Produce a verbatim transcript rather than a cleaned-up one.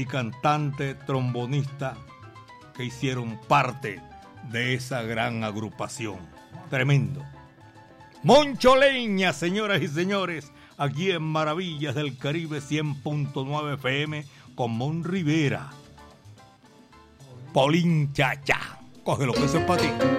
cantante, trombonista que hicieron parte de esa gran agrupación. Tremendo. Moncho Leña, señoras y señores, aquí en Maravillas del Caribe cien punto nueve F M con Mon Rivera. Polín Chacha. Cógelo que eso es para ti.